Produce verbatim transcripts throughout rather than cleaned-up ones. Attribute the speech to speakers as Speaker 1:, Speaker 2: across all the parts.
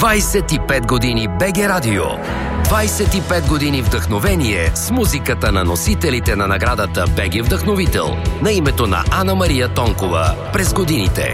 Speaker 1: двайсет и пет години БГ Радио. двайсет и пет години вдъхновение с музиката на носителите на наградата БГ Вдъхновител на името на Ана Мария Тонкова през годините.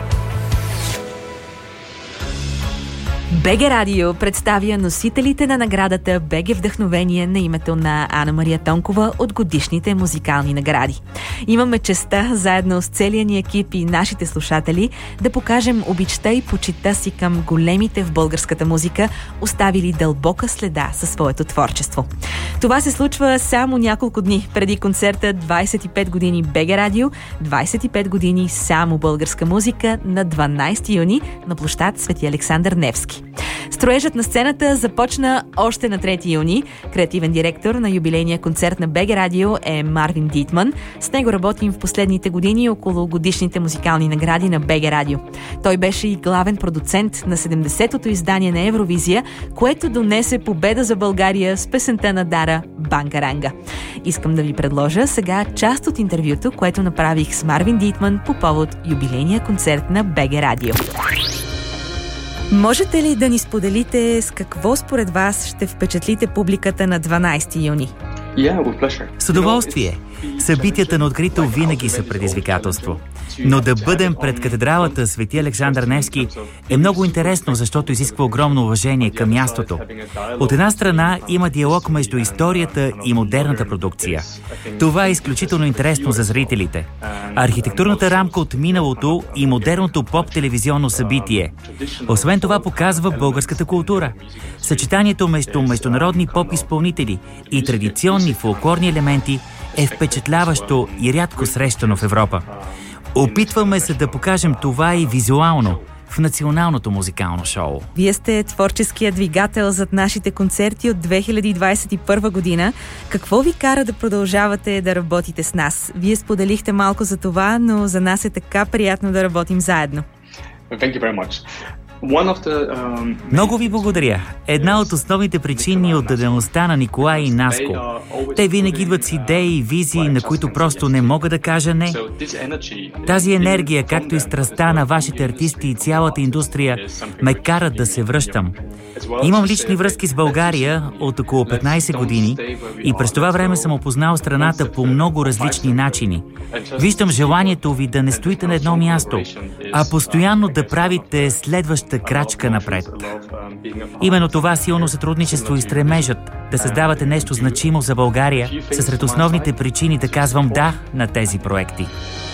Speaker 2: БГ Радио представя носителите на наградата БГ Вдъхновение на името на Ана Мария Тонкова от годишните музикални награди. Имаме честта, заедно с целия ни екип и нашите слушатели, да покажем обичта и почита си към големите в българската музика, оставили дълбока следа със своето творчество. Това се случва само няколко дни преди концерта двайсет и пет години БГ Радио, двайсет и пет години само българска музика на дванайсети юни на площад Свети Александър Невски. Строежът на сцената започна още на трети юни. Креативен директор на юбилейния концерт на БГ Радио е Марвин Дитман. С него работим в последните години около годишните музикални награди на БГ Радио. Той беше и главен продуцент на седемдесетото издание на Евровизия, което донесе победа за България с песента на Дара «Бангаранга». Искам да ви предложа сега част от интервюто, което направих с Марвин Дитман по повод юбилейния концерт на БГ Радио. Можете ли да ни споделите с какво според вас ще впечатлите публиката на дванайсети юни?
Speaker 3: С удоволствие. Събитията на открито винаги са предизвикателство. Но да бъдем пред катедралата Свети Александър Невски е много интересно, защото изисква огромно уважение към мястото. От една страна има диалог между историята и модерната продукция. Това е изключително интересно за зрителите. Архитектурната рамка от миналото и модерното поп-телевизионно събитие. Освен това показва българската култура. Съчетанието между международни поп-изпълнители и традиционни фолклорни елементи е впечатляващо и рядко срещано в Европа. Опитваме се да покажем това и визуално в националното музикално шоу.
Speaker 2: Вие сте творческия двигател зад нашите концерти от две хиляди двайсет и първа година. Какво ви кара да продължавате да работите с нас? Вие споделихте малко за това, но за нас е така приятно да работим заедно.
Speaker 4: Thank you very much. The, um...
Speaker 3: Много ви благодаря. Една от основните причини от отдадеността на Николай и Наско. Те винаги идват с идеи и визии, на които просто не мога да кажа не. Тази енергия, както и страстта на вашите артисти и цялата индустрия, ме карат да се връщам. Имам лични връзки с България от около петнайсет години и през това време съм опознал страната по много различни начини. Виждам желанието ви да не стоите на едно място, а постоянно да правите следваща крачка напред. Именно това силно сътрудничество и стремежът да създавате нещо значимо за България са сред основните причини да казвам да на тези проекти.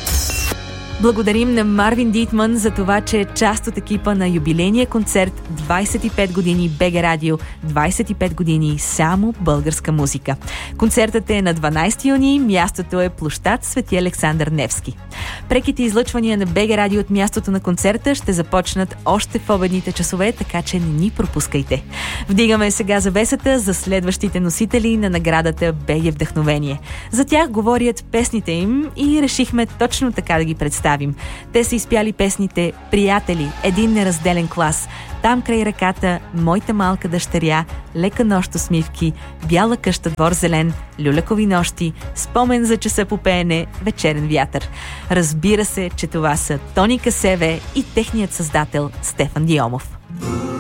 Speaker 2: Благодарим на Марвин Дитман за това, че е част от екипа на юбилейния концерт двайсет и пет години БГ Радио, двайсет и пет години само българска музика. Концертът е на дванайсети юни, мястото е площад Свети Александър Невски. Преките излъчвания на БГ Радио от мястото на концерта ще започнат още в обедните часове, така че не ни пропускайте. Вдигаме сега завесата за следващите носители на наградата БГ Вдъхновение. За тях говорят песните им и решихме точно така да ги представим. Те са изпяли песните «Приятели», «Един неразделен клас», «Там край ръката», «Моята малка дъщеря», «Лека нощ усмивки», «Бяла къща, двор зелен», «Люлякови нощи», «Спомен за часа по пеене», «Вечерен вятър». Разбира се, че това са Тони Касеве и техният създател Стефан Диомов.